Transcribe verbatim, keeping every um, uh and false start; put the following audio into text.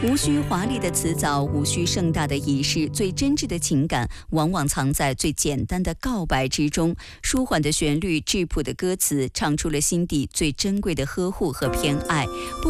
无需华丽的辞藻，无需盛大的仪式，最真挚的情感往往藏在最简单的告白之中。舒缓的旋律，质朴的歌词，唱出了心底最珍贵的呵护和偏爱。